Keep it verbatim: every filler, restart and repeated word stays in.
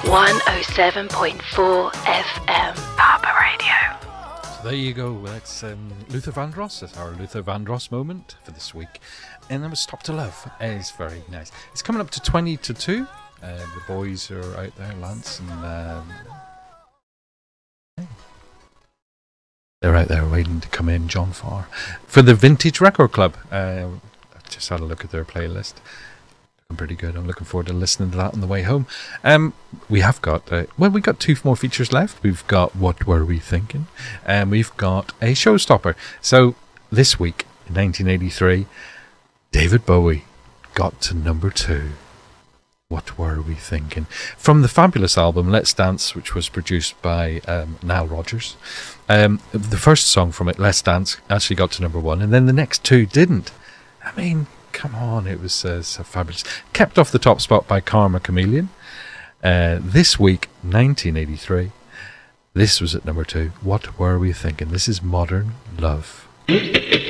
one oh seven point four F M, Papa Radio. So there you go. That's um, Luther Vandross. That's our Luther Vandross moment for this week. And that was Stop to Love. It's very nice. It's coming up to twenty to two. Uh, the boys are out there, Lance and um, they're out there waiting to come in, John Farr, for the Vintage Record Club. Uh, I just had a look at their playlist. Looking pretty good. I'm looking forward to listening to that on the way home. Um, we have got, uh, well, we've got two more features left. We've got What Were We Thinking? And we've got a showstopper. So this week, in nineteen eighty-three, David Bowie got to number two. What Were We Thinking? From the fabulous album Let's Dance, which was produced by um, Nile Rodgers. Um, the first song from it, Let's Dance, actually got to number one, and then the next two didn't. I mean, come on, it was uh, so fabulous. Kept off the top spot by Karma Chameleon. Uh, this week, nineteen eighty-three, this was at number two. What Were We Thinking? This is Modern Love.